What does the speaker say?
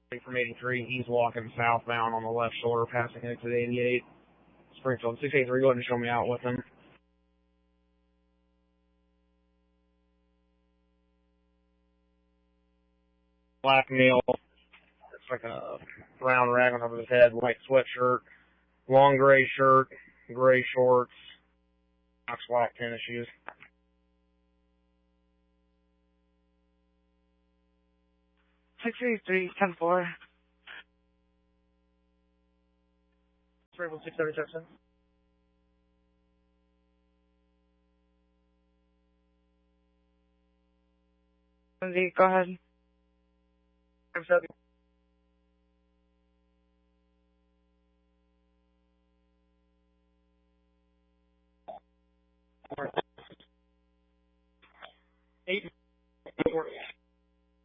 from 83. He's walking southbound on the left shoulder, passing exit 88. Springfield 683, go ahead and show me out with him. Black male. It's like a brown rag on top of his head, white sweatshirt, long gray shirt, gray shorts, Ox black tennis shoes. Six 10-4. Springfield 637. Lindsay, go ahead. 7. Eight.